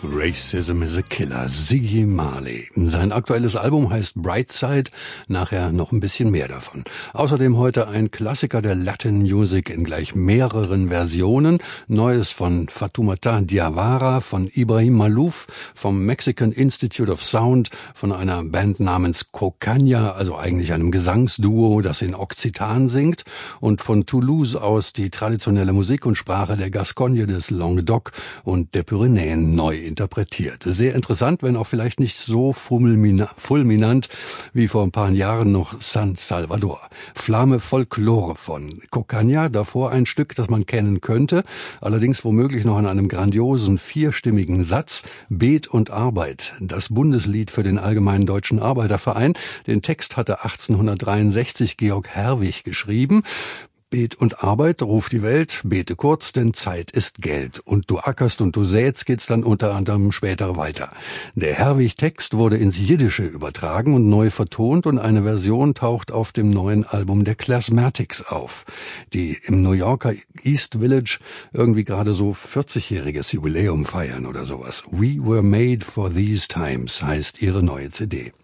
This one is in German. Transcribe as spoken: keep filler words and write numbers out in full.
Racism is a Killer, Ziggy Marley. Sein aktuelles Album heißt Brightside, nachher noch ein bisschen mehr davon. Außerdem heute ein Klassiker der Latin Music in gleich mehreren Versionen. Neues von Fatoumata Diawara, von Ibrahim Malouf, vom Mexican Institute of Sound, von einer Band namens Cocaña, also eigentlich einem Gesangsduo, das in Okzitan singt, und von Toulouse aus die traditionelle Musik und Sprache der Gascogne, des Languedoc und der Pyrenäen neu interpretiert. Sehr interessant, wenn auch vielleicht nicht so fulminant wie vor ein paar Jahren noch San Salvador. Flamme Folklore von Cocaña, davor ein Stück, das man kennen könnte, allerdings womöglich noch an einem grandiosen vierstimmigen Satz, Bet und Arbeit, das Bundeslied für den Allgemeinen Deutschen Arbeiterverein. Den Text hatte achtzehnhundertdreiundsechzig Georg Herwig geschrieben. Bet und Arbeit, ruft die Welt, bete kurz, denn Zeit ist Geld. Und du ackerst und du sätst, geht's dann unter anderem später weiter. Der Herwig-Text wurde ins Jiddische übertragen und neu vertont und eine Version taucht auf dem neuen Album der Classmatics auf, die im New Yorker East Village irgendwie gerade so vierzigjähriges Jubiläum feiern oder sowas. We Were Made for These Times heißt ihre neue C D.